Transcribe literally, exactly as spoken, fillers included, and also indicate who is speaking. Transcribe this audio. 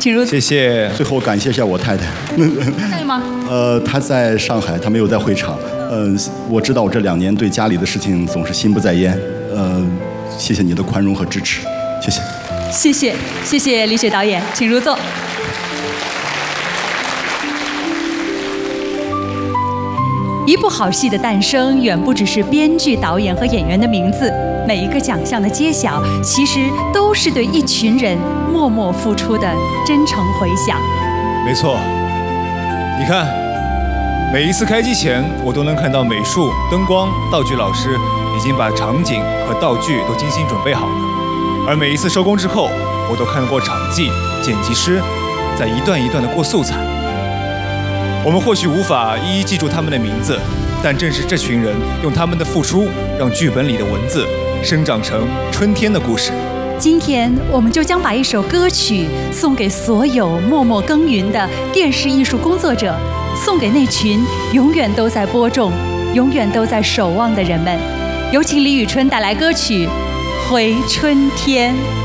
Speaker 1: 请入座。
Speaker 2: 谢谢。
Speaker 3: 最后感谢一下我太太。
Speaker 1: 在吗？
Speaker 3: 呃，她在上海，她没有在会场。呃，我知道我这两年对家里的事情总是心不在焉。呃，谢谢你的宽容和支持，谢谢。
Speaker 1: 谢谢，谢谢李雪导演，请入座。一部好戏的诞生，远不只是编剧、导演和演员的名字，每一个奖项的揭晓，其实都是对一群人默默付出的真诚回响。
Speaker 2: 没错，你看，每一次开机前，我都能看到美术、灯光、道具老师已经把场景和道具都精心准备好了，而每一次收工之后，我都看到过场记、剪辑师在一段一段的过素材。我们或许无法一一记住他们的名字，但正是这群人用他们的付出，让剧本里的文字生长成春天的故事。
Speaker 1: 今天，我们就将把一首歌曲送给所有默默耕耘的电视艺术工作者，送给那群永远都在播种、永远都在守望的人们。有请李宇春带来歌曲《回春天》。